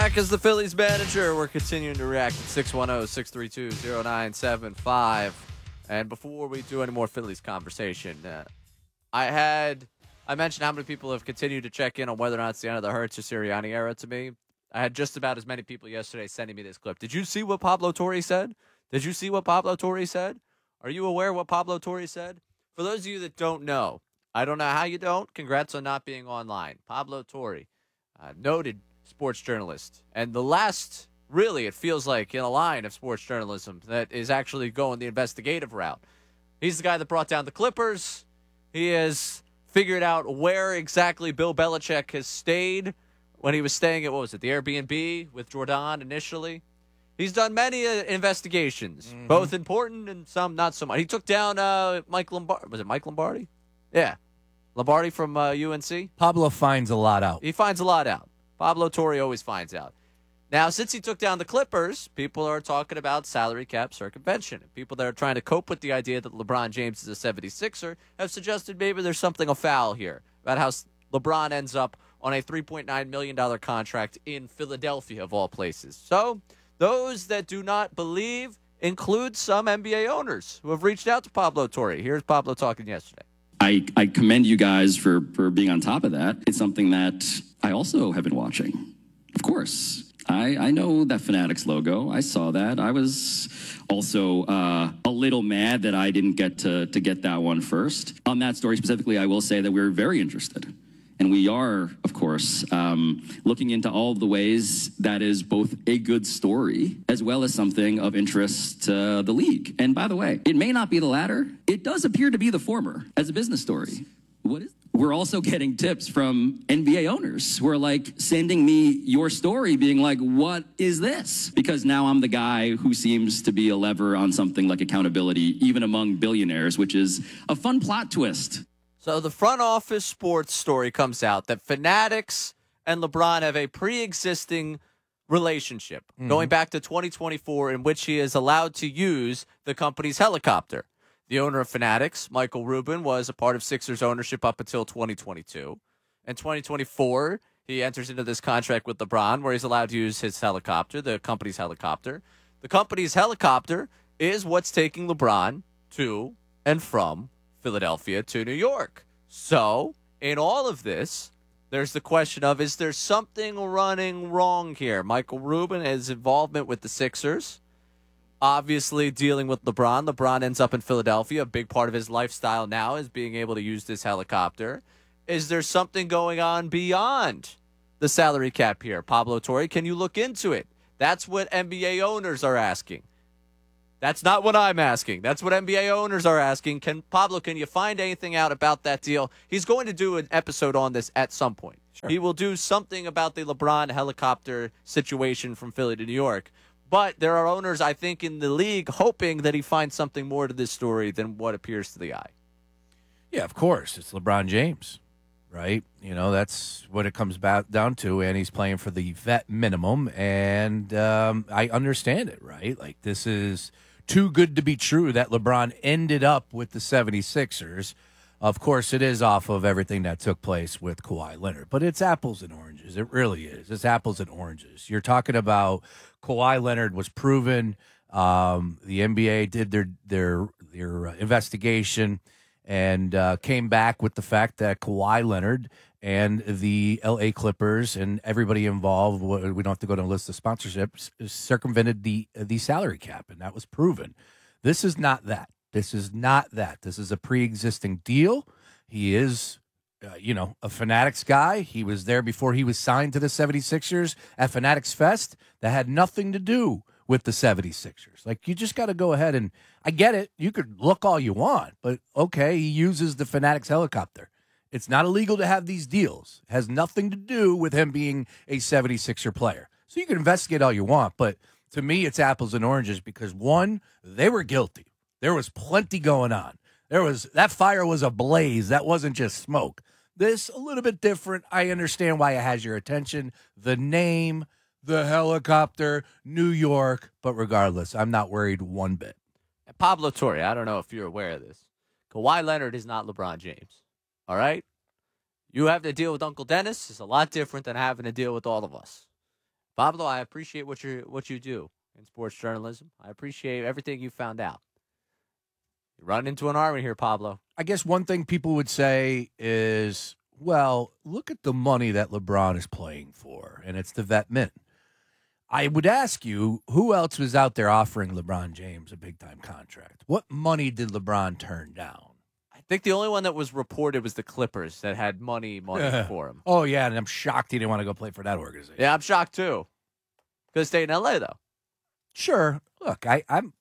Back as the Phillies manager, we're continuing to react at 610-632-0975. And before we do any more Phillies conversation, I mentioned how many people have continued to check in on whether or not it's the end of the Hurts or Sirianni era to me. I had just about as many people yesterday sending me this clip. Did you see what Pablo Torre said? Are you aware of what Pablo Torre said? For those of you that don't know, I don't know how you don't. Congrats on not being online. Pablo Torre, noted sports journalist, and the last, really, it feels like, in a line of sports journalism that is actually going the investigative route. He's the guy that brought down the Clippers. He has figured out where exactly Bill Belichick has stayed when he was staying at, the Airbnb with Jordan initially. He's done many investigations, both important and some not so much. He took down Mike Lombardi. Was it Mike Lombardi? Yeah. Lombardi from UNC. Pablo finds a lot out. He finds a lot out. Pablo Torre always finds out. Now, since he took down the Clippers, people are talking about salary cap circumvention. People that are trying to cope with the idea that LeBron James is a 76er have suggested maybe there's something afoul here about how LeBron ends up on a $3.9 million contract in Philadelphia, of all places. So, those that do not believe include some NBA owners who have reached out to Pablo Torre. Here's Pablo talking yesterday. I commend you guys for being on top of that. It's something that I also have been watching. Of course, I know that Fanatics logo. I saw that. I was also a little mad that I didn't get to get that one first. On that story specifically, I will say that we're very interested. And we are, of course, looking into all of the ways that is both a good story as well as something of interest to the league. And by the way, it may not be the latter. It does appear to be the former as a business story. We're also getting tips from NBA owners who are like sending me your story being like, what is this? Because now I'm the guy who seems to be a lever on something like accountability, even among billionaires, which is a fun plot twist. So the front office sports story comes out that Fanatics and LeBron have a pre-existing relationship going back to 2024 in which he is allowed to use the company's helicopter. The owner of Fanatics, Michael Rubin, was a part of Sixers ownership up until 2022. In 2024, he enters into this contract with LeBron where he's allowed to use his helicopter, the company's helicopter. The company's helicopter is what's taking LeBron to and from Philadelphia to New York. So, in all of this, there's the question of, is there something running wrong here? Michael Rubin, his involvement with the Sixers, obviously dealing with LeBron. LeBron ends up in Philadelphia. A big part of his lifestyle now is being able to use this helicopter. Is there something going on beyond the salary cap here? Pablo Torre, can you look into it? That's what NBA owners are asking. That's not what I'm asking. That's what NBA owners are asking. Pablo, can you find anything out about that deal? He's going to do an episode on this at some point. Sure. He will do something about the LeBron helicopter situation from Philly to New York. But there are owners, I think, in the league hoping that he finds something more to this story than what appears to the eye. Yeah, of course. It's LeBron James, right? You know, that's what it comes back down to, and he's playing for the vet minimum, and I understand it, right? Like, this is too good to be true that LeBron ended up with the 76ers. Of course, it is off of everything that took place with Kawhi Leonard, but it's apples and oranges. It really is. It's apples and oranges. You're talking about Kawhi Leonard was proven. The NBA did their investigation and came back with the fact that Kawhi Leonard and the L.A. Clippers and everybody involved, we don't have to go down a list of sponsorships, circumvented the salary cap, and that was proven. This is not that. This is not that. This is a pre-existing deal. He is, a Fanatics guy. He was there before he was signed to the 76ers at Fanatics Fest. That had nothing to do with the 76ers. Like, you just got to go ahead and, I get it. You could look all you want, but okay, he uses the Fanatics helicopter. It's not illegal to have these deals. It has nothing to do with him being a 76er player. So you can investigate all you want, but to me, it's apples and oranges because, one, they were guilty. There was plenty going on. That fire was ablaze. That wasn't just smoke. This, a little bit different. I understand why it has your attention. The name, the helicopter, New York. But regardless, I'm not worried one bit. Pablo Torre, I don't know if you're aware of this. Kawhi Leonard is not LeBron James. All right? You have to deal with Uncle Dennis. It's a lot different than having to deal with all of us. Pablo, I appreciate what you do in sports journalism. I appreciate everything you found out. You run into an army here, Pablo. I guess one thing people would say is, well, look at the money that LeBron is playing for, and it's the vet min. I would ask you, who else was out there offering LeBron James a big-time contract? What money did LeBron turn down? I think the only one that was reported was the Clippers that had money for him. Oh, yeah, and I'm shocked he didn't want to go play for that organization. Yeah, I'm shocked, too. Could stay in L.A., though. Sure. Look, I'm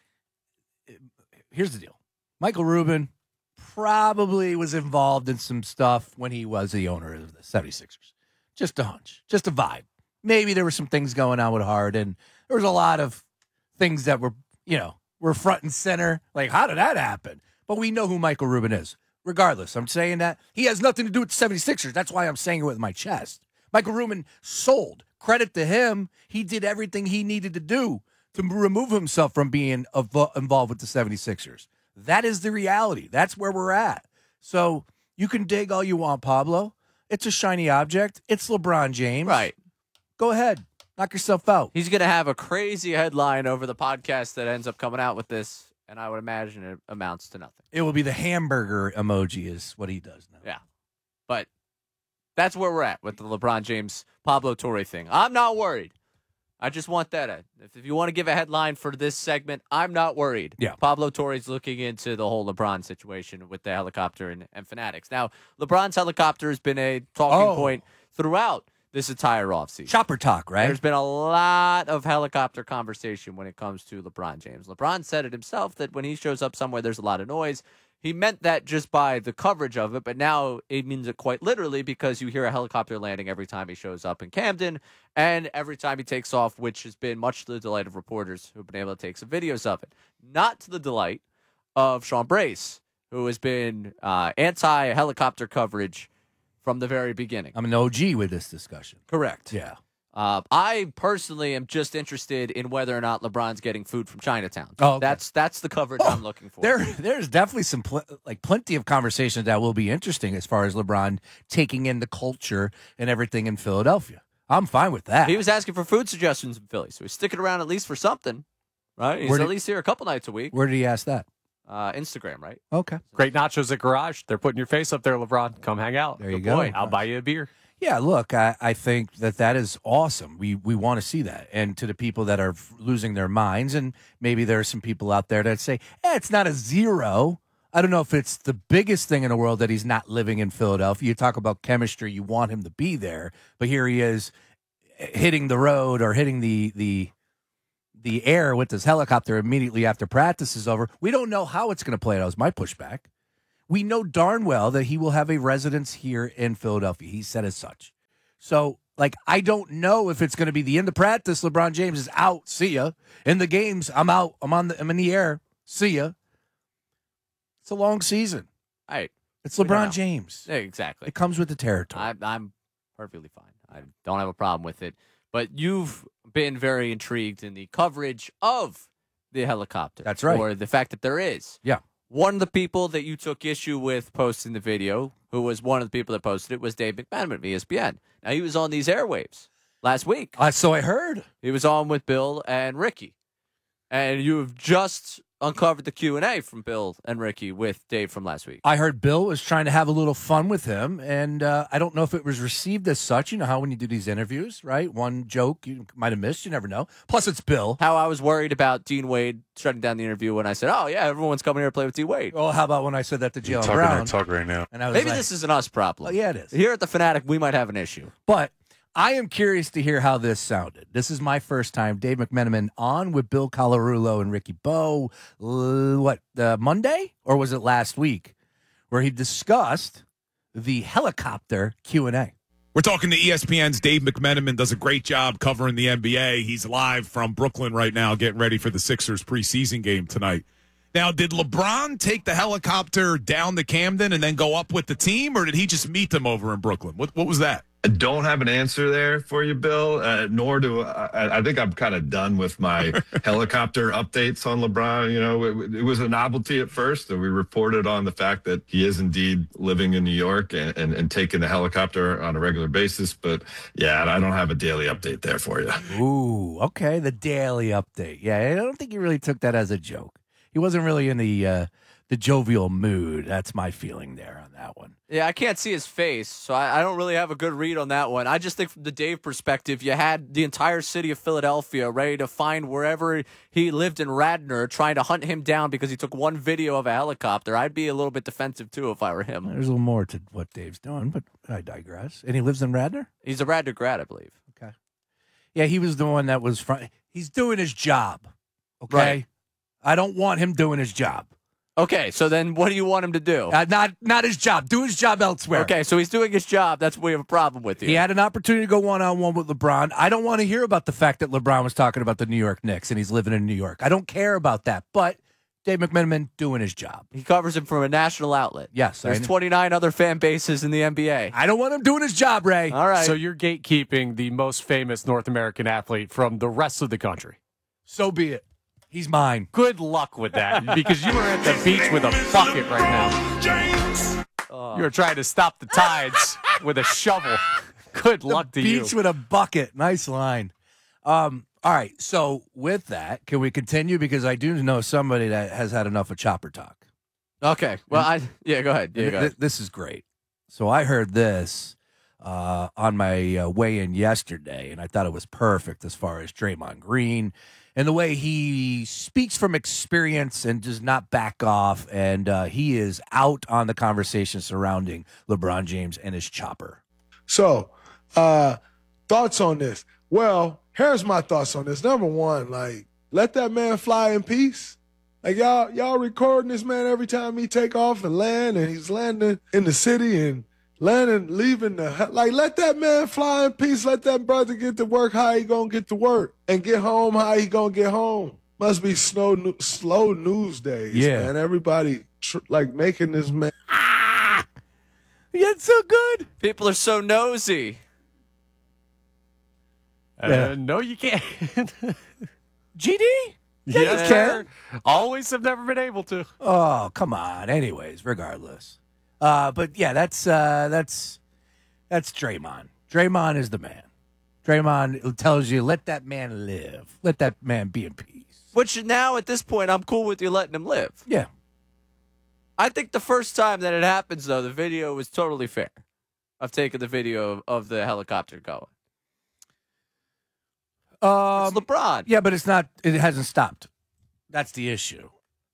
here's the deal. Michael Rubin probably was involved in some stuff when he was the owner of the 76ers. Just a hunch, just a vibe. Maybe there were some things going on with Harden. There was a lot of things that were front and center. Like, how did that happen? But we know who Michael Rubin is. Regardless, I'm saying that he has nothing to do with the 76ers. That's why I'm saying it with my chest. Michael Rubin sold. Credit to him. He did everything he needed to do to remove himself from being involved with the 76ers. That is the reality. That's where we're at. So you can dig all you want, Pablo. It's a shiny object. It's LeBron James. Right. Go ahead. Knock yourself out. He's going to have a crazy headline over the podcast that ends up coming out with this, and I would imagine it amounts to nothing. It will be the hamburger emoji is what he does now. Yeah. But that's where we're at with the LeBron James Pablo Torre thing. I'm not worried. I just want that. If you want to give a headline for this segment, I'm not worried. Yeah. Pablo Torre's looking into the whole LeBron situation with the helicopter and Fanatics. Now, LeBron's helicopter has been a talking point throughout this entire offseason. Chopper talk, right? There's been a lot of helicopter conversation when it comes to LeBron James. LeBron said it himself that when he shows up somewhere, there's a lot of noise. He meant that just by the coverage of it, but now it means it quite literally because you hear a helicopter landing every time he shows up in Camden and every time he takes off, which has been much to the delight of reporters who've been able to take some videos of it. Not to the delight of Sean Brace, who has been anti-helicopter coverage from the very beginning. I'm an OG with this discussion. Correct. Yeah. I personally am just interested in whether or not LeBron's getting food from Chinatown. Oh, okay. That's the coverage I'm looking for. There's definitely some plenty of conversations that will be interesting as far as LeBron taking in the culture and everything in Philadelphia. I'm fine with that. He was asking for food suggestions in Philly, so he's sticking around at least for something, right? He's at least here a couple nights a week. Where did he ask that? Instagram, right? Okay. Great nachos at Garage. They're putting your face up there, LeBron. Come hang out. There you Good go. point. I'll buy you a beer. Yeah, look, I think that is awesome. We want to see that. And to the people that are losing their minds, and maybe there are some people out there that say, it's not a zero. I don't know if it's the biggest thing in the world that he's not living in Philadelphia. You talk about chemistry, you want him to be there, but here he is hitting the road or hitting the air with his helicopter immediately after practice is over. We don't know how it's going to play out. That was my pushback. We know darn well that he will have a residence here in Philadelphia. He said as such. So, I don't know if it's going to be the end of practice. LeBron James is out. See ya. In the games, I'm out. I'm in the air. See ya. It's a long season. Right. It's LeBron James. Exactly. It comes with the territory. I'm perfectly fine. I don't have a problem with it. But you've been very intrigued in the coverage of the helicopter. That's right. Or the fact that there is. Yeah. One of the people that you took issue with posting the video, who was one of the people that posted it, was Dave McMenamin of ESPN. Now, he was on these airwaves last week. So I heard. He was on with Bill and Ricky. And you have just uncovered the Q&A from Bill and Ricky with Dave from last week. I heard Bill was trying to have a little fun with him, and I don't know if it was received as such. You know how when you do these interviews, right? One joke you might have missed, you never know. Plus, it's Bill. How I was worried about Dean Wade shutting down the interview when I said, oh, yeah, everyone's coming here to play with D. Wade. Well, how about when I said that to Jalen Talking Brown? that talk right now. And I was Maybe like, this is an us problem. Oh, yeah, it is. Here at the Fanatic, we might have an issue. But I am curious to hear how this sounded. This is my first time. Dave McMenamin on with Bill Colarulo and Ricky Bowe. Monday? Or was it last week? Where he discussed the helicopter Q&A. We're talking to ESPN's Dave McMenamin, does a great job covering the NBA. He's live from Brooklyn right now, getting ready for the Sixers preseason game tonight. Now, did LeBron take the helicopter down to Camden and then go up with the team, or did he just meet them over in Brooklyn? What was that? I don't have an answer there for you, Bill, nor do I think I'm kind of done with my helicopter updates on LeBron. You know, it was a novelty at first, and we reported on the fact that he is indeed living in New York and taking the helicopter on a regular basis. But, yeah, I don't have a daily update there for you. Ooh, okay, the daily update. Yeah, I don't think he really took that as a joke. He wasn't really in the jovial mood. That's my feeling there on that one. Yeah, I can't see his face, so I don't really have a good read on that one. I just think from the Dave perspective, you had the entire city of Philadelphia ready to find wherever he lived in Radnor, trying to hunt him down because he took one video of a helicopter. I'd be a little bit defensive, too, if I were him. There's a little more to what Dave's doing, but I digress. And he lives in Radnor? He's a Radnor grad, I believe. Okay. Yeah, he was the one that was front. He's doing his job, okay? Right. I don't want him doing his job. Okay, so then what do you want him to do? Not his job. Do his job elsewhere. Okay, so he's doing his job. That's where we have a problem with you. He had an opportunity to go one-on-one with LeBron. I don't want to hear about the fact that LeBron was talking about the New York Knicks and he's living in New York. I don't care about that. But Dave McMenamin doing his job. He covers him from a national outlet. Yes. There's 29 other fan bases in the NBA. I don't want him doing his job, Ray. All right. So you're gatekeeping the most famous North American athlete from the rest of the country. So be it. He's mine. Good luck with that, because you are at the beach with a bucket right now. You're trying to stop the tides with a shovel. Good luck to you. Beach with a bucket. Nice line. All right. So with that, can we continue? Because I do know somebody that has had enough of chopper talk. Okay. Well, go ahead. Yeah, go ahead. This is great. So I heard this on my way in yesterday, and I thought it was perfect as far as Draymond Green and the way he speaks from experience and does not back off, and he is out on the conversation surrounding LeBron James and his chopper. So, thoughts on this? Well, here's my thoughts on this. Number one, like, let that man fly in peace. Like, y'all recording this man every time he take off and land, and he's landing in the city and landing, leaving let that man fly in peace. Let that brother get to work how he gonna get to work and get home how he gonna get home. Must be slow news days, man. Everybody making this man. Yeah, it's so good. People are so nosy. No, you can't. GD? Yes, you sir. Always have never been able to. Oh, come on. Anyways, regardless. But yeah, that's Draymond. Draymond is the man. Draymond tells you, let that man live. Let that man be in peace. Which now, at this point, I'm cool with you letting him live. Yeah. I think the first time that it happens, though, the video was totally fair. I've taken the video of the helicopter going. It's LeBron. Yeah, but it's not. It hasn't stopped. That's the issue.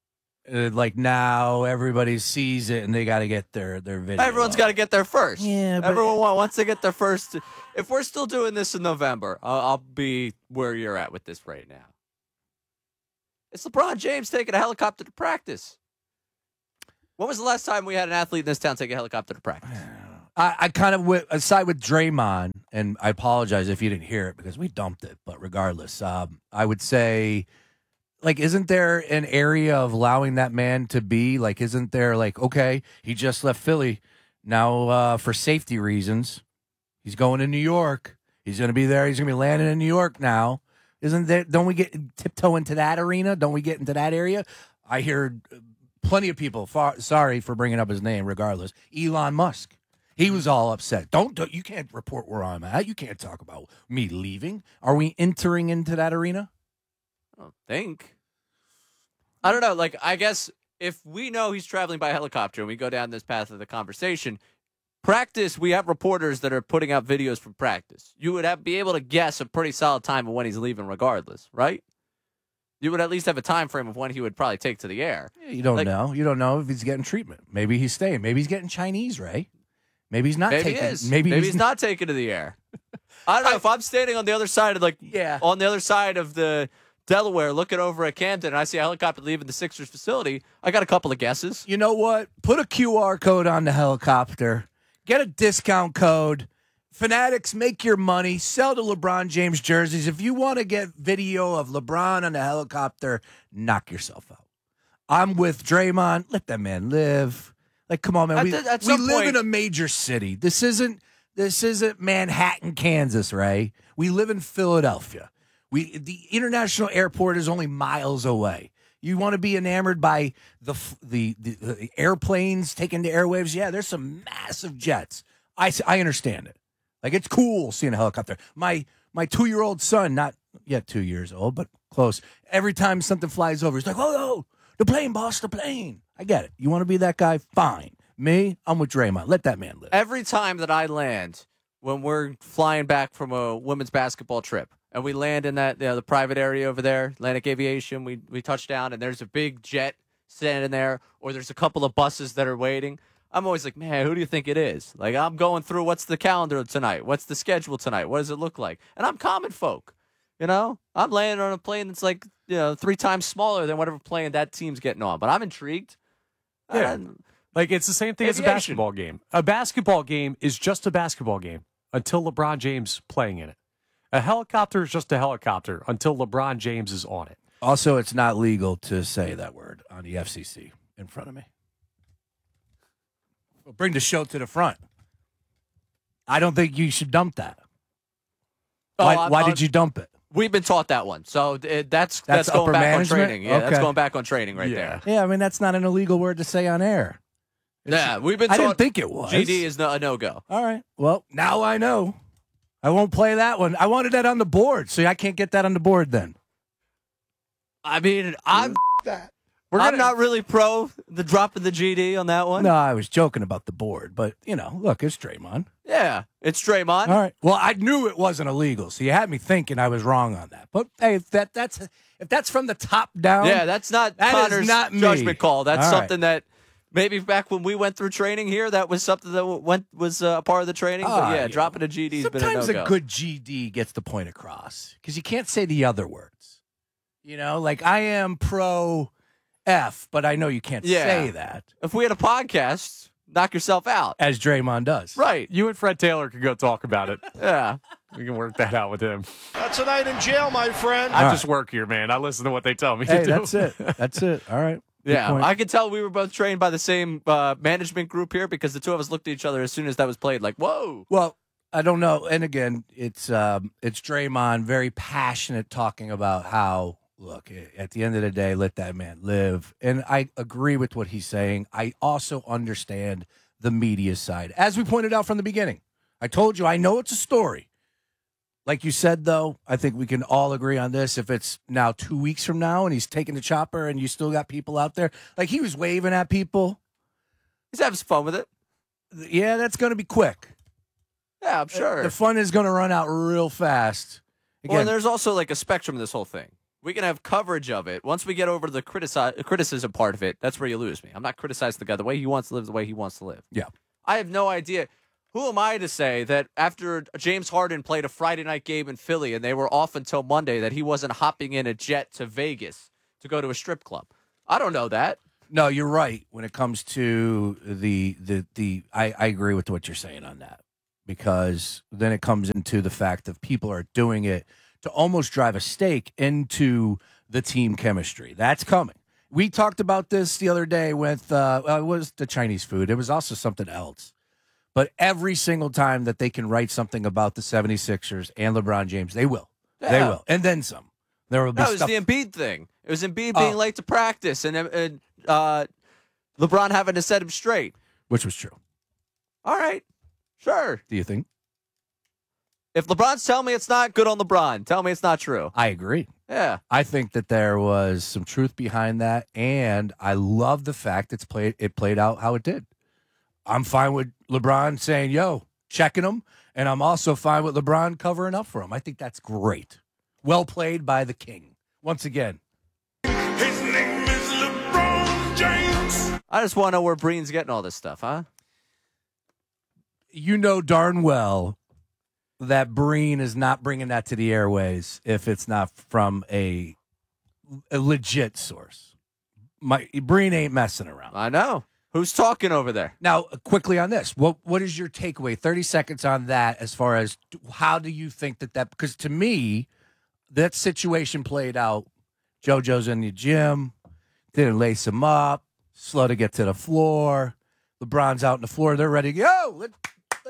Now everybody sees it and they got to get their video. Everyone's got to get there first. Yeah, but everyone wants to get there first. If we're still doing this in November, I'll be where you're at with this right now. It's LeBron James taking a helicopter to practice. When was the last time we had an athlete in this town take a helicopter to practice? I kind of went aside with Draymond, and I apologize if you didn't hear it because we dumped it. But regardless, I would say, isn't there an area of allowing that man to be? Isn't there okay, he just left Philly. Now, for safety reasons, he's going to New York. He's going to be there. He's going to be landing in New York now. Don't we get tiptoe into that arena? Don't we get into that area? I hear plenty of people, sorry for bringing up his name, regardless, Elon Musk. He was all upset. You can't report where I'm at. You can't talk about me leaving. Are we entering into that arena? I don't think. I don't know. I guess if we know he's traveling by helicopter and we go down this path of the conversation, practice, we have reporters that are putting out videos from practice. You would be able to guess a pretty solid time of when he's leaving regardless, right? You would at least have a time frame of when he would probably take to the air. Yeah, you don't know. You don't know if he's getting treatment. Maybe he's staying. Maybe he's getting Chinese, Ray. Maybe he's not Maybe taking. he is. Maybe he's not taken to the air. I don't know. If I'm standing on the other side of on the other side of the Delaware, looking over at Camden, and I see a helicopter leaving the Sixers facility, I got a couple of guesses. You know what? Put a QR code on the helicopter. Get a discount code. Fanatics, make your money. Sell the LeBron James jerseys. If you want to get video of LeBron on the helicopter, knock yourself out. I'm with Draymond. Let that man live. Come on, man. We live in a major city. This isn't This isn't Manhattan, Kansas, Ray. We live in Philadelphia. The international airport is only miles away. You want to be enamored by the airplanes taking the airwaves? Yeah, there's some massive jets. I understand it. Like, it's cool seeing a helicopter. My 2-year-old son, not yet 2 years old, but close. Every time something flies over, he's like, oh, the plane, boss, the plane. I get it. You want to be that guy? Fine. Me, I'm with Draymond. Let that man live. Every time that I land, when we're flying back from a women's basketball trip, and we land in that the private area over there, Atlantic Aviation, we touch down, and there's a big jet standing there, or there's a couple of buses that are waiting. I'm always like, man, who do you think it is? Like, I'm going through, what's the calendar tonight? What's the schedule tonight? What does it look like? And I'm common folk, you know? I'm landing on a plane that's like, 3 times smaller than whatever plane that team's getting on. But I'm intrigued. Yeah. Like, it's the same thing as a basketball game. A basketball game is just a basketball game until LeBron James playing in it. A helicopter is just a helicopter until LeBron James is on it. Also, it's not legal to say that word on the FCC in front of me. Well, bring the show to the front. I don't think you should dump that. Why did you dump it? We've been taught that one. So that's upper going back management? on training. Yeah, Okay. that's going back on training right there. Yeah, I mean, that's not an illegal word to say on air. Yeah, we've been I taught didn't think it was. GD is a no-go. All right. Well, now I know. I won't play that one. I wanted that on the board, so I can't get that on the board then. I mean, I'm not really pro the dropping the GD on that one. No, I was joking about the board, but, look, it's Draymond. Yeah, it's Draymond. All right. Well, I knew it wasn't illegal, so you had me thinking I was wrong on that. But, hey, if that's from the top down. Yeah, that's not that Connor's is not me. judgment call. That's All something that maybe back when we went through training here, that was something that was a part of the training. But yeah, dropping a GD has been a no-go. Sometimes a good GD gets the point across because you can't say the other words. Like I am pro F, but I know you can't say that. If we had a podcast, knock yourself out. As Draymond does. Right. You and Fred Taylor could go talk about it. Yeah. We can work that out with him. That's a night in jail, my friend. I just work here, man. I listen to what they tell me to do. That's it. That's it. All right. Good Yeah, point. I could tell we were both trained by the same management group here because the two of us looked at each other as soon as that was played like, whoa. Well, I don't know. And again, it's Draymond, very passionate, talking about how, look, at the end of the day, let that man live. And I agree with what he's saying. I also understand the media side. As we pointed out from the beginning, I told you, I know it's a story. Like you said, though, I think we can all agree on this. If it's now 2 weeks from now and he's taking the chopper and you still got people out there, like he was waving at people. He's having some fun with it. Yeah, that's going to be quick. Yeah, I'm sure. The fun is going to run out real fast. Again, Well, and there's also like a spectrum of this whole thing. We can have coverage of it. Once we get over to the criticism part of it, that's where you lose me. I'm not criticizing the guy. The way he wants to live, the way he wants to live. Yeah. I have no idea. Who am I to say that after James Harden played a Friday night game in Philly and they were off until Monday that he wasn't hopping in a jet to Vegas to go to a strip club? I don't know that. No, you're right. When it comes to I agree with what you're saying on that, because then it comes into the fact of people are doing it to almost drive a stake into the team chemistry. That's coming. We talked about this the other day with it was the Chinese food. It was also something else. But every single time that they can write something about the 76ers and LeBron James, they will. Yeah. They will. And then some. There will be No, it was stuff. the Embiid thing. It was Embiid being late to practice and LeBron having to set him straight. Which was true. All right. Sure. Do you think? If LeBron's telling me it's not, good on LeBron. Tell me it's not true. I agree. Yeah. I think that there was some truth behind that, and I love the fact it played out how it did. I'm fine with LeBron saying, yo, checking him, and I'm also fine with LeBron covering up for him. I think that's great. Well played by the king. Once again. His name is LeBron James. I just want to know where Breen's getting all this stuff, huh? You know darn well that Breen is not bringing that to the airways if it's not from a legit source. Breen ain't messing around. I know. Who's talking over there? Now, quickly on this, what is your takeaway? 30 seconds on that as far as how do you think that because to me, that situation played out. JoJo's in the gym, didn't lace him up, slow to get to the floor. LeBron's out on the floor. They're ready to go.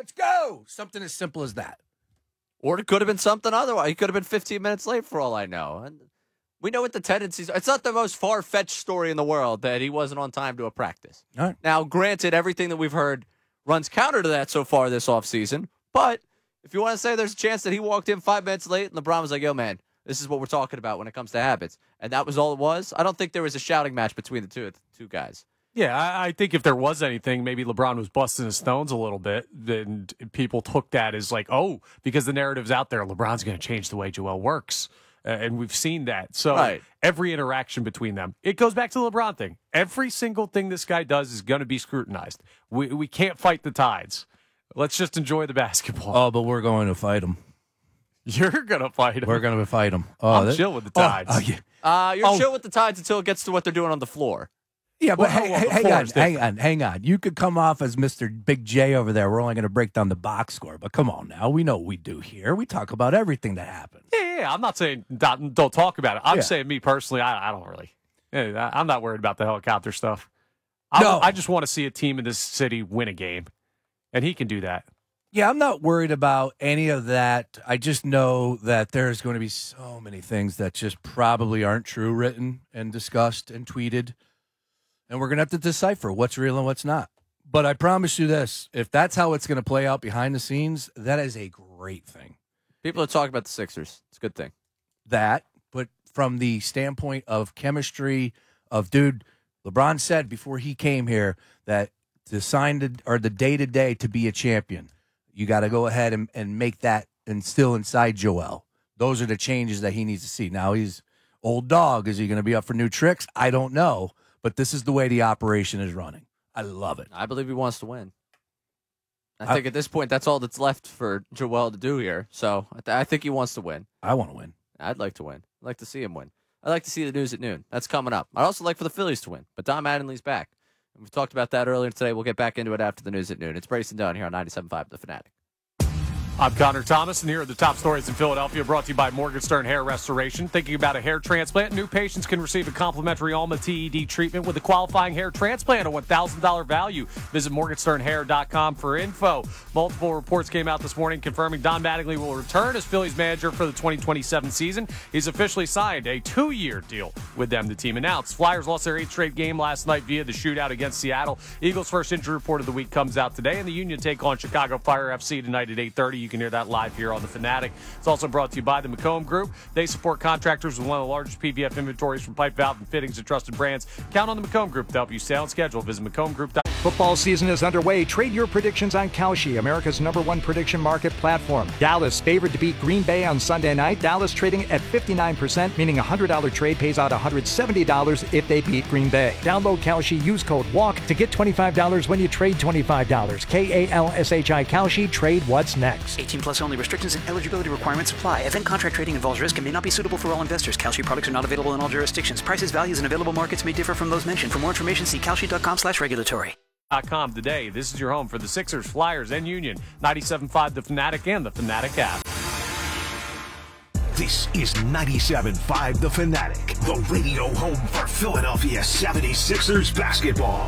let's go. Something as simple as that. Or it could have been something otherwise. He could have been 15 minutes late for all I know. And we know what the tendencies are. It's not the most far-fetched story in the world that he wasn't on time to a practice. All right. Now, granted, everything that we've heard runs counter to that so far this offseason. But if you want to say there's a chance that he walked in 5 minutes late and LeBron was like, yo, man, this is what we're talking about when it comes to habits. And that was all it was. I don't think there was a shouting match between the two guys. Yeah, I think if there was anything, maybe LeBron was busting his stones a little bit, then people took that as like, oh, because the narrative's out there, LeBron's going to change the way Joel works. And we've seen that. So Every interaction between them, it goes back to the LeBron thing. Every single thing this guy does is going to be scrutinized. We can't fight the tides. Let's just enjoy the basketball. Oh, but we're going to fight him. You're going to fight him. We're going to fight him. Oh, I'm chill with the tides. You're chill with the tides until it gets to what they're doing on the floor. Yeah, but hang on. You could come off as Mr. Big J over there. We're only going to break down the box score. But come on now. We know what we do here. We talk about everything that happens. Yeah. I'm not saying don't talk about it. I'm saying me personally, I don't really. I'm not worried about the helicopter stuff. I just want to see a team in this city win a game. And he can do that. Yeah, I'm not worried about any of that. I just know that there's going to be so many things that just probably aren't true written and discussed and tweeted. And we're going to have to decipher what's real and what's not. But I promise you this, if that's how it's going to play out behind the scenes, that is a great thing. People are talking about the Sixers. It's a good thing. That, but from the standpoint of chemistry, LeBron said before he came here that to sign the day-to-day to be a champion, you got to go ahead and make that instill inside Joel. Those are the changes that he needs to see. Now he's old dog. Is he going to be up for new tricks? I don't know. But this is the way the operation is running. I love it. I believe he wants to win. I think at this point, that's all that's left for Joel to do here. So I think he wants to win. I want to win. I'd like to win. I'd like to see him win. I'd like to see the news at noon. That's coming up. I'd also like for the Phillies to win. But Don Mattingly's back. We've talked about that earlier today. We'll get back into it after the news at noon. It's Bracing Dunn here on 97.5 The Fanatic. I'm Connor Thomas, and here are the top stories in Philadelphia, brought to you by Morgenstern Hair Restoration. Thinking about a hair transplant? New patients can receive a complimentary Alma TED treatment with a qualifying hair transplant, a $1,000 value. Visit morgensternhair.com for info. Multiple reports came out this morning confirming Don Mattingly will return as Phillies manager for the 2027 season. He's officially signed a 2-year deal with them, the team announced. Flyers lost their 8th straight game last night via the shootout against Seattle. Eagles' first injury report of the week comes out today, and the Union take on Chicago Fire FC tonight at 8:30. You can hear that live here on The Fanatic. It's also brought to you by the McComb Group. They support contractors with one of the largest PVF inventories from pipe, valve, and fittings to trusted brands. Count on the McComb Group to help you stay on schedule. Visit McCombGroup.com. Football season is underway. Trade your predictions on Kalshi, America's #1 prediction market platform. Dallas favored to beat Green Bay on Sunday night. Dallas trading at 59%, meaning a $100 trade pays out $170 if they beat Green Bay. Download Kalshi, use code WALK to get $25 when you trade $25. KALSHI Kalshi, trade what's next. 18 plus only. Restrictions and eligibility requirements apply. Event contract trading involves risk and may not be suitable for all investors. Kalshi products are not available in all jurisdictions. Prices, values, and available markets may differ from those mentioned. For more information, see kalshi.com/regulatory. Today. This is your home for the Sixers, Flyers, and Union. 97.5 The Fanatic and The Fanatic app. This is 97.5 The Fanatic, the radio home for Philadelphia 76ers basketball.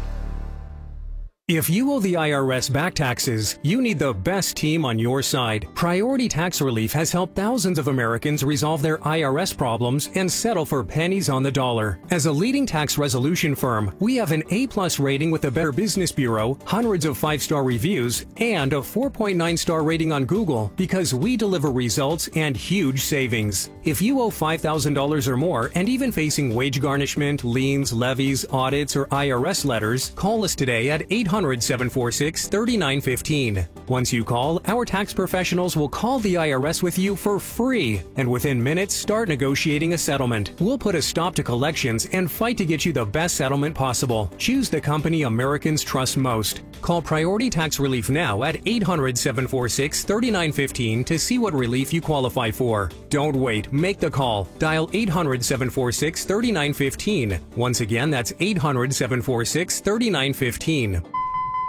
If you owe the IRS back taxes, you need the best team on your side. Priority Tax Relief has helped thousands of Americans resolve their IRS problems and settle for pennies on the dollar. As a leading tax resolution firm, we have an A+ rating with the Better Business Bureau, hundreds of 5-star reviews, and a 4.9-star rating on Google because we deliver results and huge savings. If you owe $5,000 or more and even facing wage garnishment, liens, levies, audits, or IRS letters, call us today at 800-746-3915. Once you call, our tax professionals will call the IRS with you for free, and within minutes start negotiating a settlement. We'll put a stop to collections and fight to get you the best settlement possible. Choose the company Americans trust most. Call Priority Tax Relief now at 800-746-3915 to see what relief you qualify for. Don't wait. Make the call. Dial 800-746-3915. Once again, that's 800-746-3915.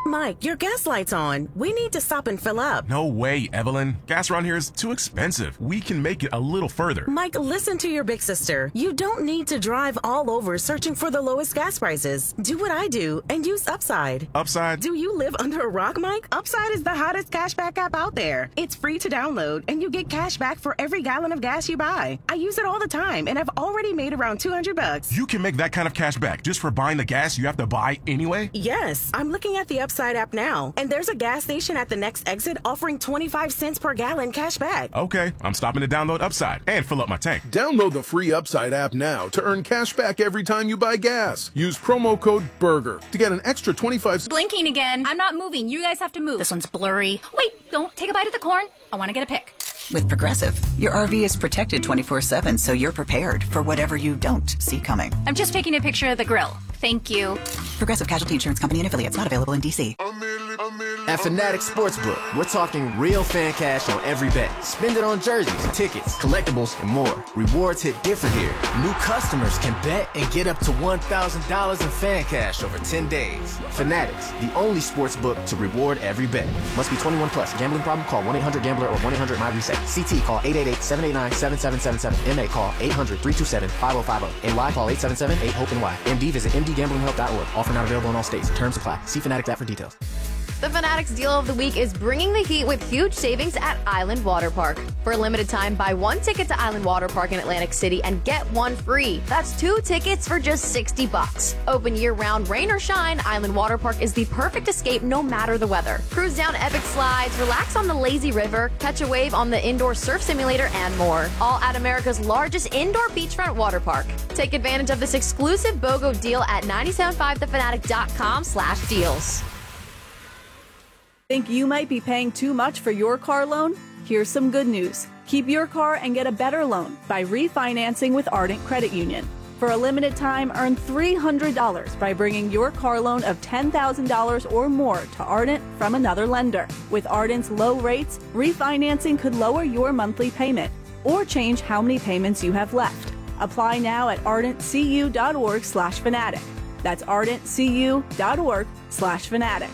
Mike, your gas light's on. We need to stop and fill up. No way, Evelyn. Gas around here is too expensive. We can make it a little further. Mike, listen to your big sister. You don't need to drive all over searching for the lowest gas prices. Do what I do and use Upside. Upside? Do you live under a rock, Mike? Upside is the hottest cashback app out there. It's free to download, and you get cash back for every gallon of gas you buy. I use it all the time, and I've already made around $200. You can make that kind of cash back just for buying the gas you have to buy anyway? Yes, I'm looking at the Upside app now, and there's a gas station at the next exit offering 25 cents per gallon cash back. Okay, I'm stopping to download Upside and fill up my tank. Download the free Upside app now to earn cash back every time you buy gas. Use promo code BURGER to get an extra 25 cents. Blinking again. I'm not moving. You guys have to move. This one's blurry. Wait, don't take a bite of the corn. I want to get a pic. With Progressive, your RV is protected 24/7, so you're prepared for whatever you don't see coming. I'm just taking a picture of the grill. Thank you. Progressive Casualty Insurance Company and affiliates, not available in D.C. At Fanatics Sportsbook, we're talking real fan cash on every bet. Spend it on jerseys, tickets, collectibles, and more. Rewards hit different here. New customers can bet and get up to $1,000 in fan cash over 10 days. Fanatics, the only sportsbook to reward every bet. Must be 21 plus. Gambling problem? Call 1-800-GAMBLER or 1-800-MY-RESET. CT call 888-789-7777. MA call 800-327-5050. NY call 877-8-HOPE-NY. MD visit mdgamblinghelp.org. Offer not available in all states. Terms apply. See Fanatics app for details. The Fanatics Deal of the Week is bringing the heat with huge savings at Island Water Park. For a limited time, buy one ticket to Island Water Park in Atlantic City and get one free. That's 2 tickets for just $60. Open year-round, rain or shine, Island Water Park is the perfect escape no matter the weather. Cruise down epic slides, relax on the lazy river, catch a wave on the indoor surf simulator, and more. All at America's largest indoor beachfront water park. Take advantage of this exclusive BOGO deal at 975thefanatic.com/deals. Think you might be paying too much for your car loan? Here's some good news. Keep your car and get a better loan by refinancing with Ardent Credit Union. For a limited time, earn $300 by bringing your car loan of $10,000 or more to Ardent from another lender. With Ardent's low rates, refinancing could lower your monthly payment or change how many payments you have left. Apply now at ardentcu.org/fanatic. That's ardentcu.org/fanatic.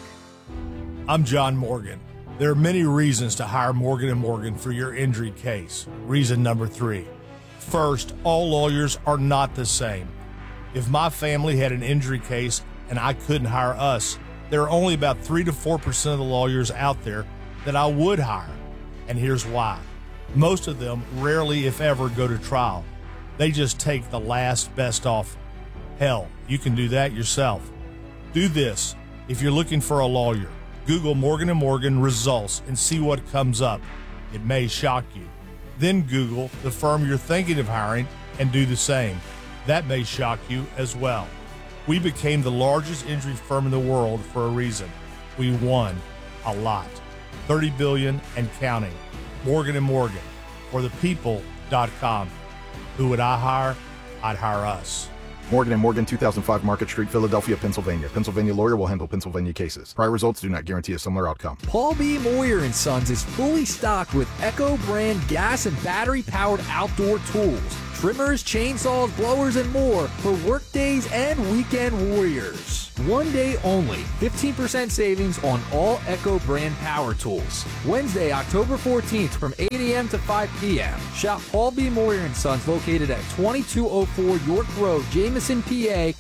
I'm John Morgan. There are many reasons to hire Morgan & Morgan for your injury case. Reason number 3. First, all lawyers are not the same. If my family had an injury case and I couldn't hire us, there are only about 3 to 4% of the lawyers out there that I would hire. And here's why. Most of them rarely, if ever, go to trial. They just take the last best offer. Hell, you can do that yourself. Do this if you're looking for a lawyer. Google Morgan & Morgan results and see what comes up. It may shock you. Then Google the firm you're thinking of hiring and do the same. That may shock you as well. We became the largest injury firm in the world for a reason. We won a lot. $30 billion and counting. Morgan & Morgan. For the people.com. Who would I hire? I'd hire us. Morgan & Morgan, 2005 Market Street, Philadelphia, Pennsylvania. Pennsylvania lawyer will handle Pennsylvania cases. Prior results do not guarantee a similar outcome. Paul B. Moyer & Sons is fully stocked with Echo brand gas and battery-powered outdoor tools, trimmers, chainsaws, blowers, and more for work days and weekend warriors. One day only, 15% savings on all Echo brand power tools. Wednesday, October 14th from 8 a.m. to 5 p.m. Shop Paul B. Moyer & Sons located at 2204 York Road, Jamison, PA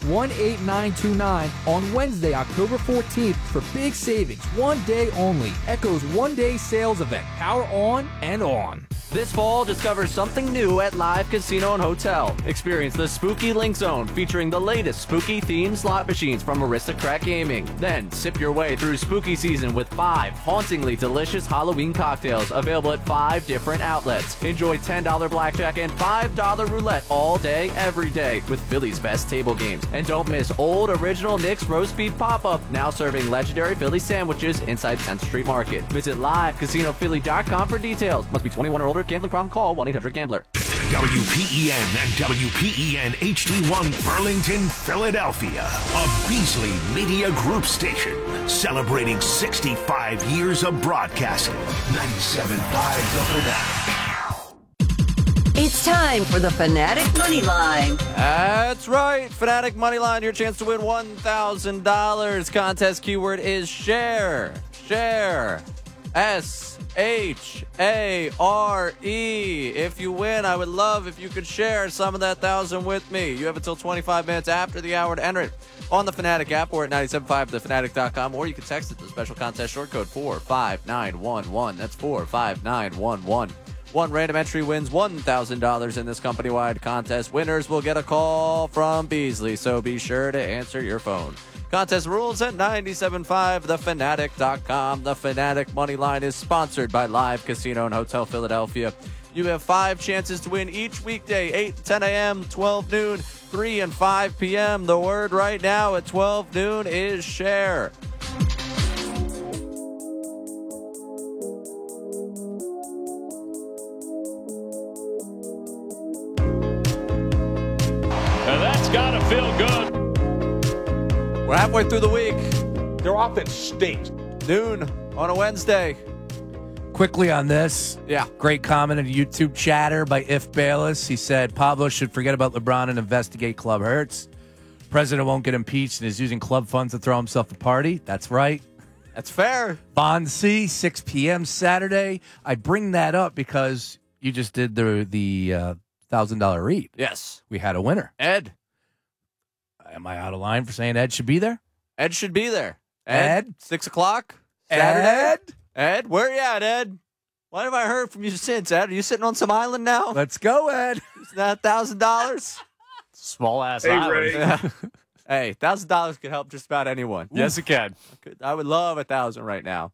18929 on Wednesday, October 14th for big savings. One day only. Echo's one-day sales event. Power on and on. This fall, discover something new at Live Casino and Hotel. Experience the Spooky Link Zone featuring the latest spooky-themed slot machines from Aristocrat Gaming. Then, sip your way through spooky season with 5 hauntingly delicious Halloween cocktails available at 5 different outlets. Enjoy $10 blackjack and $5 roulette all day, every day with Philly's best table games. And don't miss Old Original Nick's Roast Beef Pop-Up, now serving legendary Philly sandwiches inside 10th Street Market. Visit LiveCasinoPhilly.com for details. Must be 21 or older. Gambling problem? Call 1-800-GAMBLER. WPEN and WPEN HD1 Burlington, Philadelphia. A Beasley Media Group station celebrating 65 years of broadcasting. 97.5 The Fanatic. It's time for the Fanatic Money Line. That's right. Fanatic Money Line, your chance to win $1,000. Contest keyword is share. Share. S-H-A-R-E. If you win, I would love if you could share some of that 1,000 with me. You have until 25 minutes after the hour to enter it on the Fanatic app or at 975thefanatic.com, or you can text it to the special contest short code 45911. That's 45911. One random entry wins $1,000 in this company-wide contest. Winners will get a call from Beasley, so be sure to answer your phone. Contest rules at 975thefanatic.com. The Fanatic Money Line is sponsored by Live Casino and Hotel Philadelphia. You have 5 chances to win each weekday, 8, 10 a.m., 12 noon, 3 and 5 p.m. The word right now at 12 noon is share. Now that's got to feel good. We're halfway through the week. Their offense stinks. Noon on a Wednesday. Quickly on this. Yeah. Great comment in YouTube chatter by If Bayless. He said, Pablo should forget about LeBron and investigate Club Hurts. President won't get impeached and is using club funds to throw himself a party. That's right. That's fair. Bond C, 6 p.m. Saturday. I bring that up because you just did the $1,000 read. Yes. We had a winner. Ed. Am I out of line for saying Ed should be there? Ed should be there. Ed? 6 o'clock Saturday. Ed? Ed, where you at, Ed? What have I heard from you since, Ed? Are you sitting on some island now? Let's go, Ed. Is that $1,000? Small ass Hey, island. Ray. Hey, $1,000 could help just about anyone. Yes, it can. I would love 1,000 right now.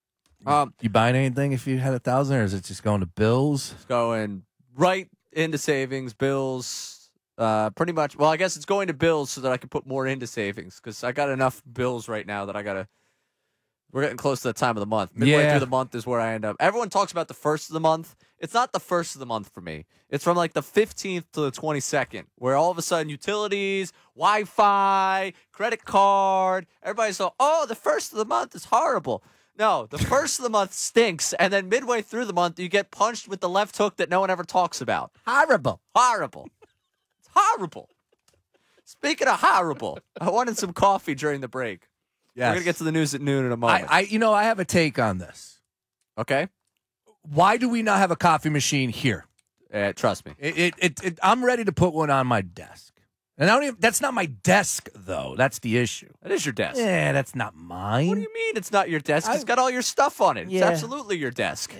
You buying anything if you had 1,000, or is it just going to bills? It's going right into savings, bills. Pretty much. Well, I guess it's going to bills so that I can put more into savings because I got enough bills right now that I gotta. We're getting close to the time of the month. Midway through the month is where I end up. Everyone talks about the first of the month. It's not the first of the month for me. It's from like the 15th to the 22nd, where all of a sudden utilities, Wi-Fi, credit card, everybody's so, oh, the first of the month is horrible. No, the first of the month stinks, and then midway through the month, you get punched with the left hook that no one ever talks about. Horrible. Horrible. It's horrible. Speaking of horrible, I wanted some coffee during the break. Yes. We're going to get to the news at noon in a moment. I have a take on this. Okay. Why do we not have a coffee machine here? Trust me. I'm ready to put one on my desk. And I don't even, that's not my desk, though. That's the issue. That is your desk. Yeah, that's not mine. What do you mean it's not your desk? It's got all your stuff on it. It's Yeah. absolutely your desk.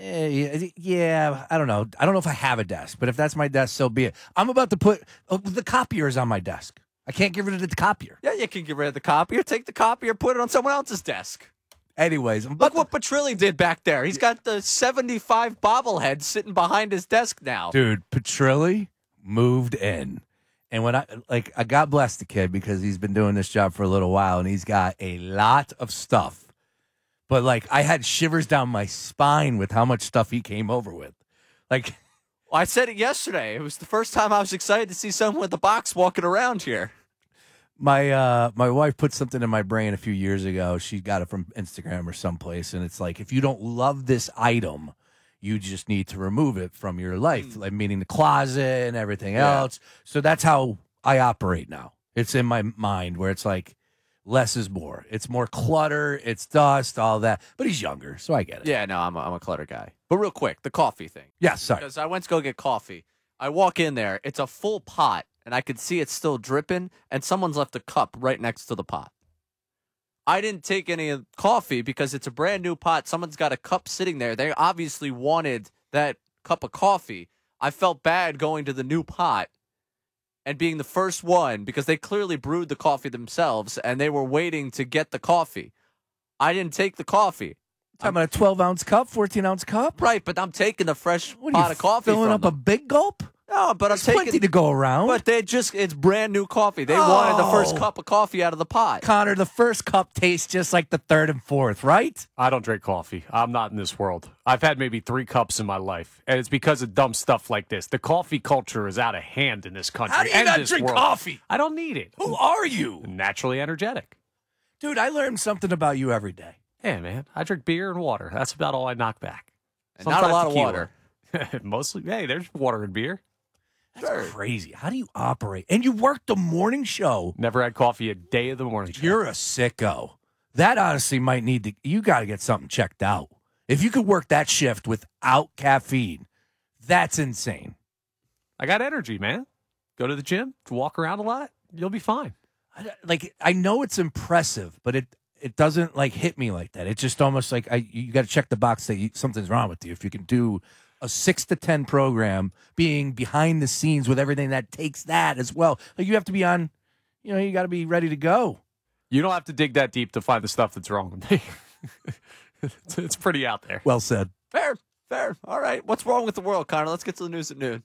Yeah, I don't know. I don't know if I have a desk, but if that's my desk, so be it. I'm about to put the copier is on my desk. I can't get rid of the copier. Yeah, you can get rid of the copier. Take the copier, put it on someone else's desk. Anyways, look what Petrilli did back there. He's got the 75 bobbleheads sitting behind his desk now. Dude, Petrilli moved in. And when I God bless the kid because he's been doing this job for a little while and he's got a lot of stuff. But I had shivers down my spine with how much stuff he came over with. Well, I said it yesterday. It was the first time I was excited to see someone with a box walking around here. My wife put something in my brain a few years ago. She got it from Instagram or someplace, and it's like, if you don't love this item, you just need to remove it from your life, meaning the closet and everything else. So that's how I operate now. It's in my mind where it's like less is more. It's more clutter, it's dust, all that. But he's younger, so I get it. Yeah, no, I'm a clutter guy. But real quick, the coffee thing. Yeah, sorry. Because I went to go get coffee. I walk in there. It's a full pot, and I could see it's still dripping, and someone's left a cup right next to the pot. I didn't take any coffee because it's a brand new pot. Someone's got a cup sitting there. They obviously wanted that cup of coffee. I felt bad going to the new pot and being the first one because they clearly brewed the coffee themselves, and they were waiting to get the coffee. I didn't take the coffee. Talking about a 12-ounce cup, 14-ounce cup? Right, but I'm taking the fresh What, pot are you of coffee filling from up them. a big gulp? No, but There's I'm taking plenty to go around. But it's brand new coffee. They wanted the first cup of coffee out of the pot. Connor, the first cup tastes just like the third and fourth, right? I don't drink coffee. I'm not in this world. I've had maybe 3 cups in my life, and it's because of dumb stuff like this. The coffee culture is out of hand in this country. How do you and not this drink world. coffee? I don't need it. Who are you? Naturally energetic. Dude, I learned something about you every day. Yeah, man. I drink beer and water. That's about all I knock back. And not a lot of water. Mostly, hey, there's water and beer. That's crazy. How do you operate? And you work the morning show. Never had coffee a day of the morning show. You're a sicko. That honestly might need to, you got to get something checked out. If you could work that shift without caffeine, that's insane. I got energy, man. Go to the gym, walk around a lot, you'll be fine. I know it's impressive, but it doesn't hit me like that. It's just almost like you got to check the box that something's wrong with you. If you can do a 6 to 10 program, being behind the scenes with everything that takes that as well. You have to be on, you got to be ready to go. You don't have to dig that deep to find the stuff that's wrong with me. It's pretty out there. Well said. Fair. All right. What's wrong with the world, Connor? Let's get to the news at noon.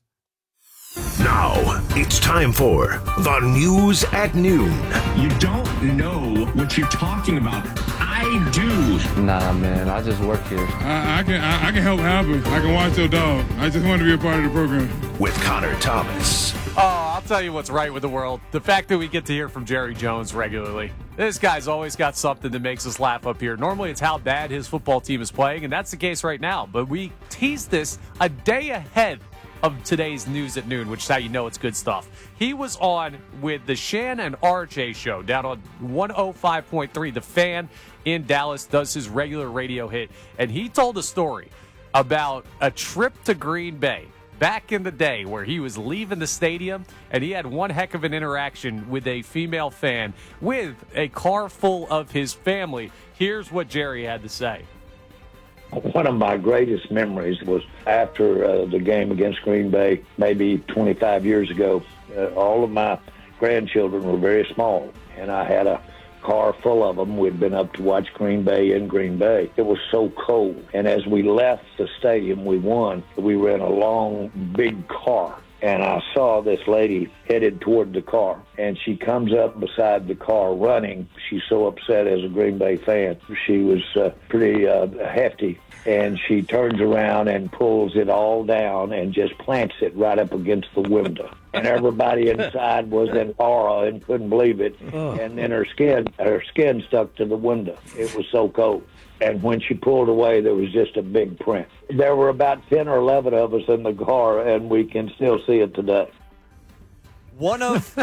Now, it's time for the News at Noon. You don't know what you're talking about. I do. Nah, man, I just work here. I can help happen. I can watch your dog. I just want to be a part of the program. With Connor Thomas. Oh, I'll tell you what's right with the world. The fact that we get to hear from Jerry Jones regularly. This guy's always got something that makes us laugh up here. Normally it's how bad his football team is playing, and that's the case right now. But we teased this a day ahead of today's News at Noon, which is how you know it's good stuff. He was on with the Shan and RJ show down on 105.3. The Fan in Dallas does his regular radio hit, and he told a story about a trip to Green Bay back in the day where he was leaving the stadium, and he had one heck of an interaction with a female fan with a car full of his family. Here's what Jerry had to say. One of my greatest memories was after the game against Green Bay, maybe 25 years ago. All of my grandchildren were very small, and I had a car full of them. We'd been up to watch Green Bay in Green Bay. It was so cold, and as we left the stadium, we won. We were in a long, big car, and I saw this lady headed toward the car, and she comes up beside the car running. She's so upset as a Green Bay fan. She was pretty hefty, and she turns around and pulls it all down and just plants it right up against the window. And everybody inside was in awe and couldn't believe it. And then her skin stuck to the window. It was so cold. And when she pulled away, there was just a big print. There were about 10 or 11 of us in the car, and we can still see it today. One of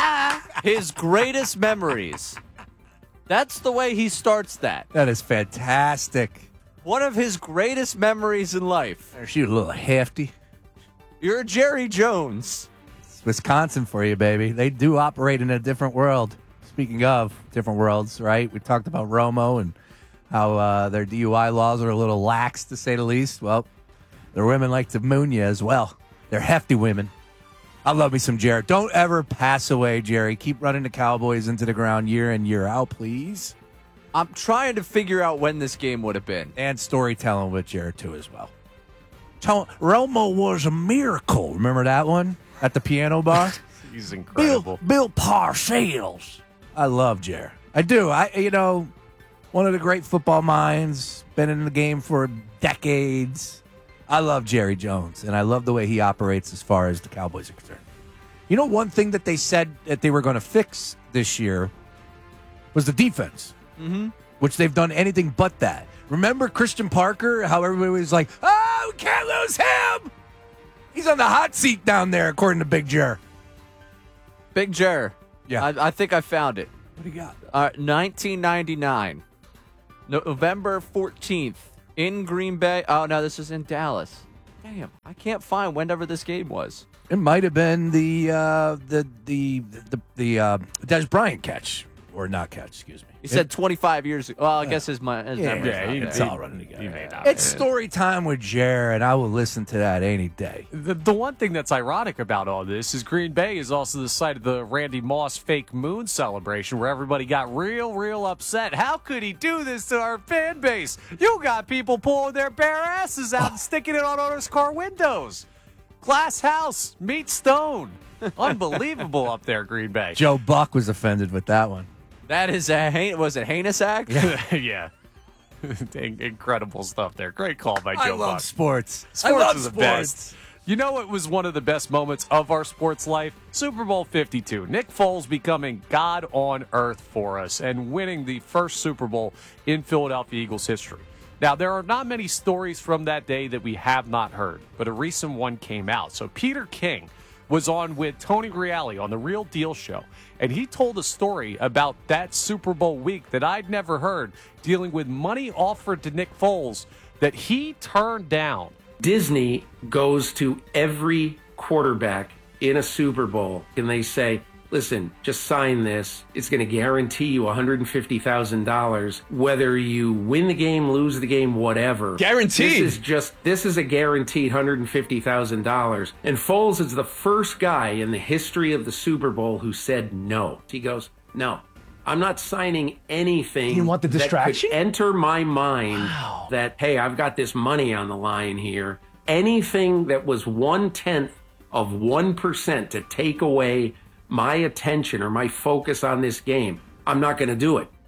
his greatest memories. That's the way he starts that. That is fantastic. One of his greatest memories in life. She was a little hefty. You're Jerry Jones. It's Wisconsin for you, baby. They do operate in a different world. Speaking of different worlds, right? We talked about Romo and how their DUI laws are a little lax, to say the least. Well, their women like to moon you as well. They're hefty women. I love me some Jared. Don't ever pass away, Jerry. Keep running the Cowboys into the ground year in, year out, please. I'm trying to figure out when this game would have been. And storytelling with Jared, too, as well. Romo was a miracle. Remember that one at the piano bar? He's incredible. Bill Parcells. I love Jared. I do. One of the great football minds, been in the game for decades. I love Jerry Jones, and I love the way he operates as far as the Cowboys are concerned. One thing that they said that they were going to fix this year was the defense, which they've done anything but that. Remember Christian Parker, how everybody was like, we can't lose him. He's on the hot seat down there, according to Big Jer. Big Jer. Yeah. I think I found it. What do you got? 1999. November 14th in Green Bay. Oh, no, this is in Dallas. Damn, I can't find whenever this game was. It might have been the Dez Bryant catch, or not catch, excuse me. He said 25 years ago. Well, I guess his memory's it's all running together. It's story time with Jared. I will listen to that any day. The one thing that's ironic about all this is Green Bay is also the site of the Randy Moss fake moon celebration where everybody got real upset. How could he do this to our fan base? You got people pulling their bare asses out and sticking it on others' car windows. Glass house, meet stone. Unbelievable up there, Green Bay. Joe Buck was offended with that one. That is was it heinous act? Yeah. Incredible stuff there. Great call by Joe Buck. I love sports. Sports is the best. You know what was one of the best moments of our sports life? Super Bowl 52. Nick Foles becoming God on earth for us and winning the first Super Bowl in Philadelphia Eagles history. Now, there are not many stories from that day that we have not heard, but a recent one came out. So Peter King was on with Tony Reale on The Real Deal Show, and he told a story about that Super Bowl week that I'd never heard, dealing with money offered to Nick Foles that he turned down. Disney goes to every quarterback in a Super Bowl, and they say, listen, just sign this. It's going to guarantee you $150,000, whether you win the game, lose the game, whatever. Guaranteed. This is a guaranteed $150,000. And Foles is the first guy in the history of the Super Bowl who said no. He goes, no, I'm not signing anything. You didn't want the distraction? That could enter my mind that, hey, I've got this money on the line here. Anything that was 1/10 of 1% to take away my attention or my focus on this game, I'm not going to do it.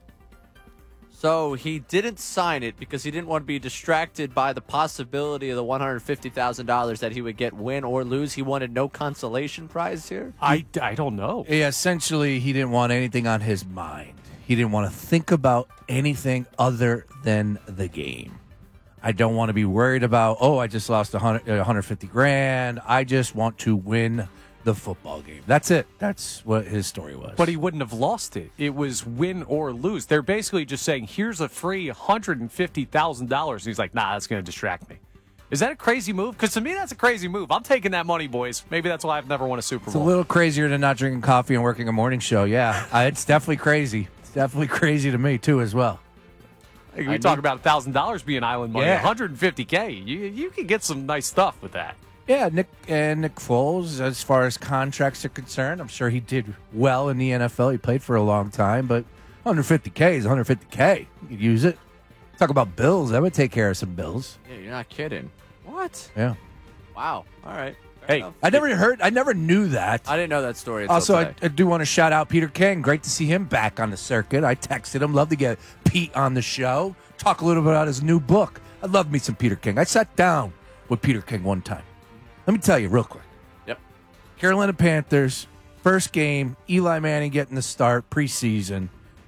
So he didn't sign it because he didn't want to be distracted by the possibility of the $150,000 that he would get, win or lose. He wanted no consolation prize here? I don't know. Yeah, essentially, he didn't want anything on his mind. He didn't want to think about anything other than the game. I don't want to be worried about, I just lost $150,000. I just want to win the football game. That's it. That's what his story was. But he wouldn't have lost it. It was win or lose. They're basically just saying, here's a free $150,000. And he's like, nah, that's going to distract me. Is that a crazy move? Because to me, that's a crazy move. I'm taking that money, boys. Maybe that's why I've never won a Super Bowl. It's a little crazier than not drinking coffee and working a morning show. Yeah, it's definitely crazy. It's definitely crazy to me, too, as well. We talk about $1,000 being island money. Yeah. $150K. You can get some nice stuff with that. Yeah, Nick Foles, as far as contracts are concerned, I'm sure he did well in the NFL. He played for a long time, but $150K is $150K. You could use it. Talk about bills. That would take care of some bills. Yeah, you're not kidding. What? Yeah. Wow. All right. Hey, I never knew that. I didn't know that story until Also, today. I do want to shout out Peter King. Great to see him back on the circuit. I texted him. Love to get Pete on the show. Talk a little bit about his new book. I love me some Peter King. I sat down with Peter King one time. Let me tell you real quick. Yep. Carolina Panthers, first game, Eli Manning getting the start, preseason.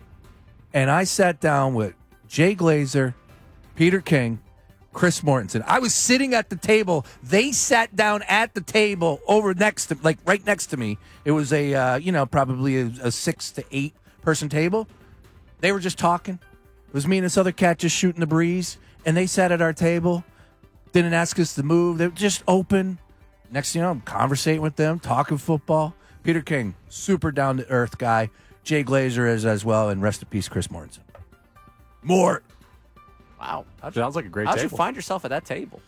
And I sat down with Jay Glazer, Peter King, Chris Mortensen. I was sitting at the table. They sat down at the table right next to me. It was probably a 6 to 8 person table. They were just talking. It was me and this other cat just shooting the breeze. And they sat at our table, didn't ask us to move. They were just open. Next thing you know, I'm conversating with them, talking football. Peter King, super down-to-earth guy. Jay Glazer is as well, and rest in peace, Chris Mortensen. More. Wow. Sounds like a great How'd table. you find yourself at that table?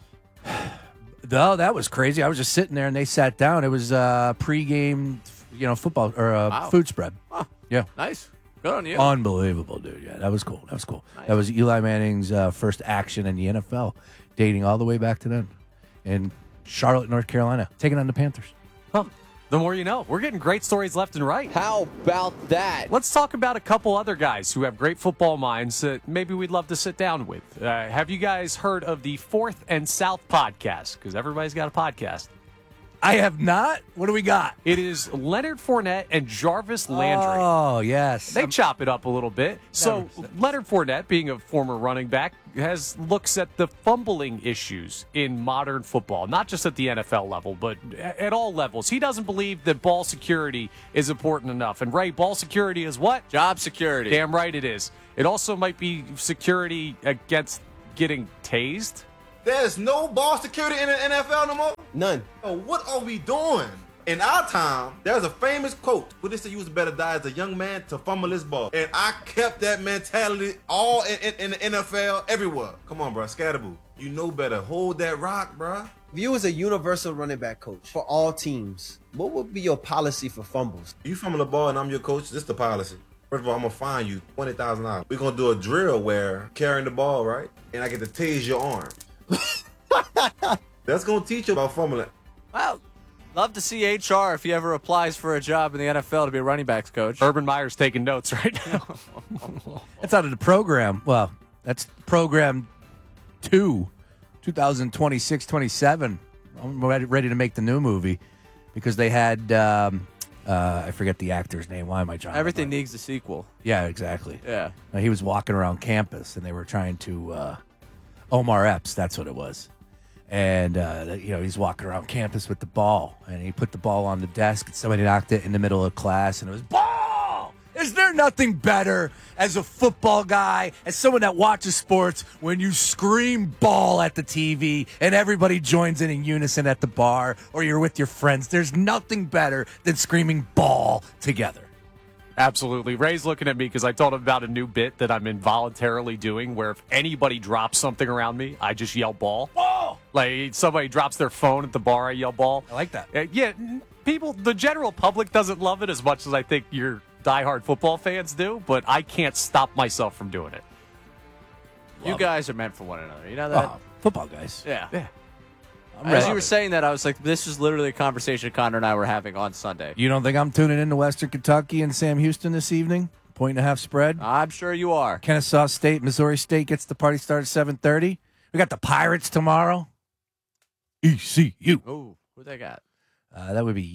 No, that was crazy. I was just sitting there, and they sat down. It was pregame, football or food spread. Huh. Yeah. Nice. Good on you. Unbelievable, dude. Yeah, that was cool. Nice. That was Eli Manning's first action in the NFL, dating all the way back to then. In Charlotte, North Carolina, taking on the Panthers. Huh. The more you know. We're getting great stories left and right. How about that? Let's talk about a couple other guys who have great football minds that maybe we'd love to sit down with. Have you guys heard of the Fourth and South podcast? Because everybody's got a podcast. I have not. What do we got? It is Leonard Fournette and Jarvis Landry. Oh, yes. They chop it up a little bit. So Leonard Fournette, being a former running back, looks at the fumbling issues in modern football, not just at the NFL level, but at all levels. He doesn't believe that ball security is important enough. And Ray, ball security is what? Job security. Damn right it is. It also might be security against getting tased. There's no ball security in the NFL no more? None. What are we doing? In our time, there's a famous quote. What they say, you was better die as a young man to fumble this ball. And I kept that mentality all in the NFL, everywhere. Come on, bro. Scatterboo. You know better. Hold that rock, bro. If you was a universal running back coach for all teams, what would be your policy for fumbles? You fumble the ball and I'm your coach, this is the policy. First of all, I'm going to fine you $20,000. We're going to do a drill where carrying the ball, right? And I get to tase your arm. That's going to teach you about fumbling. Well, love to see HR if he ever applies for a job in the NFL to be a running backs coach. Urban Meyer's taking notes right now. That's out of the program. Well, that's program 2, 2026-27. I'm ready to make the new movie because they had, I forget the actor's name. Why am I trying? Everything needs a sequel. Yeah, exactly. Yeah. He was walking around campus and they were trying to, Omar Epps, that's what it was. And, he's walking around campus with the ball, and he put the ball on the desk, and somebody knocked it in the middle of class, and it was ball! Is there nothing better as a football guy, as someone that watches sports, when you scream ball at the TV and everybody joins in unison at the bar or you're with your friends? There's nothing better than screaming ball together. Absolutely. Ray's looking at me because I told him about a new bit that I'm involuntarily doing where if anybody drops something around me, I just yell ball. Ball! Like somebody drops their phone at the bar, I yell ball. I like that. The general public doesn't love it as much as I think your diehard football fans do, but I can't stop myself from doing it. You guys are meant for one another. You know that? Football guys. Yeah. I'm As ready. you were saying that, I was like, this is literally a conversation Connor and I were having on Sunday. You don't think I'm tuning into Western Kentucky and Sam Houston this evening? 1.5 spread? I'm sure you are. Kennesaw State, Missouri State gets the party started at 7:30. We got the Pirates tomorrow. ECU. Oh, who they got? That would be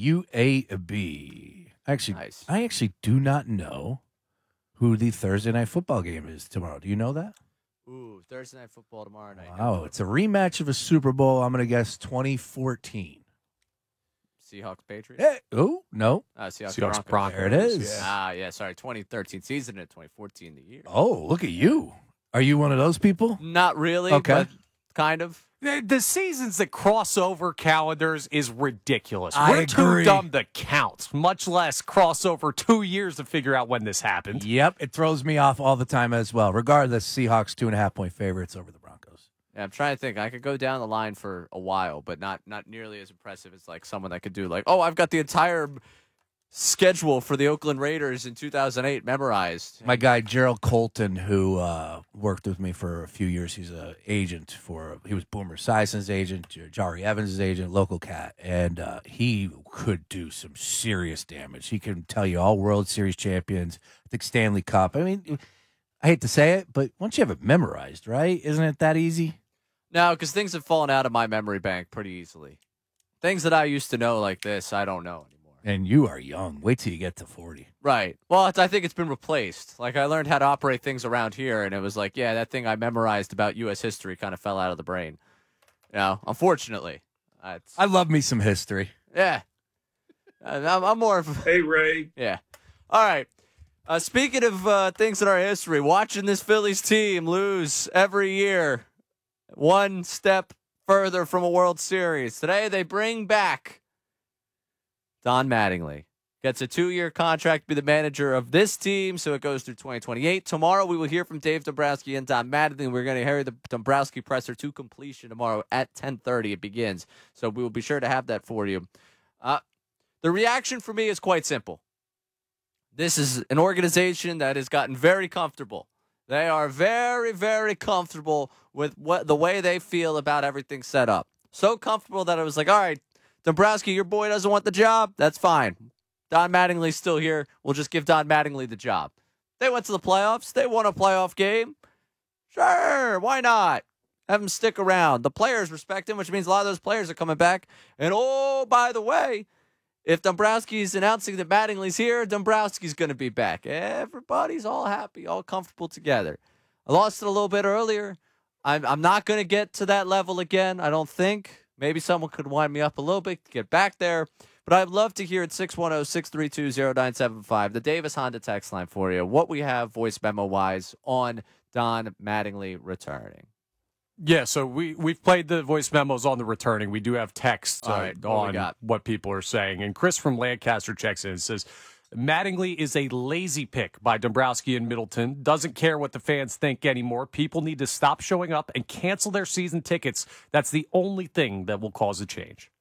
UAB. I actually do not know who the Thursday night football game is tomorrow. Do you know that? Ooh, Thursday night football tomorrow night. Wow, it's a rematch of a Super Bowl. I'm going to guess 2014. Seahawks Patriots? Hey, oh, no. Seahawks Broncos. There it is. Yeah. Sorry, 2013 season and 2014 the year. Oh, look at you. Are you one of those people? Not really, Okay. but kind of. The seasons that cross over calendars is ridiculous. I We're agree. too dumb to count, much less cross over 2 years to figure out when this happened. Yep, it throws me off all the time as well. Regardless, Seahawks 2.5-point favorites over the Broncos. Yeah, I'm trying to think. I could go down the line for a while, but not nearly as impressive as like someone that could do like, oh, I've got the entire schedule for the Oakland Raiders in 2008 memorized. My guy Gerald Colton, who worked with me for a few years, he was Boomer Esiason's agent, Jari Evans' agent, local cat, and he could do some serious damage. He can tell you all World Series champions, I think Stanley Cup. I mean, I hate to say it, but once you have it memorized, right? Isn't it that easy? No, because things have fallen out of my memory bank pretty easily. Things that I used to know like this, I don't know anymore. And you are young. Wait till you get to 40. Right. Well, I think it's been replaced. Like, I learned how to operate things around here, and it was like, yeah, that thing I memorized about U.S. history kind of fell out of the brain. Unfortunately. I love me some history. Yeah. I'm more of... Hey, Ray. Yeah. All right. Speaking of things in our history, watching this Phillies team lose every year, one step further from a World Series. Today, they bring back Don Mattingly. Gets a 2-year contract to be the manager of this team, so it goes through 2028. Tomorrow, we will hear from Dave Dombrowski and Don Mattingly. We're going to hear the Dombrowski presser to completion tomorrow at 10:30. It begins, so we will be sure to have that for you. The reaction for me is quite simple. This is an organization that has gotten very comfortable. They are very, very comfortable with the way they feel about everything set up. So comfortable that I was like, all right, Dombrowski, your boy doesn't want the job. That's fine. Don Mattingly's still here. We'll just give Don Mattingly the job. They went to the playoffs. They won a playoff game. Sure, why not? Have him stick around. The players respect him, which means a lot of those players are coming back. And, oh, by the way, if Dombrowski's announcing that Mattingly's here, Dombrowski's going to be back. Everybody's all happy, all comfortable together. I lost it a little bit earlier. I'm not going to get to that level again, I don't think. Maybe someone could wind me up a little bit to get back there. But I'd love to hear at 610-632-0975, the Davis Honda text line for you, what we have voice memo-wise on Don Mattingly returning. Yeah, so we've played the voice memos on the returning. We do have text on what people are saying. And Chris from Lancaster checks in and says, Mattingly is a lazy pick by Dombrowski and Middleton. Doesn't care what the fans think anymore. People need to stop showing up and cancel their season tickets. That's the only thing that will cause a change.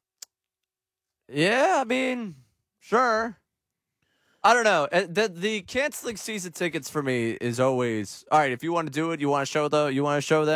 Yeah, I mean, sure. I don't know. The canceling season tickets for me is always, all right, if you want to do it, you want to show them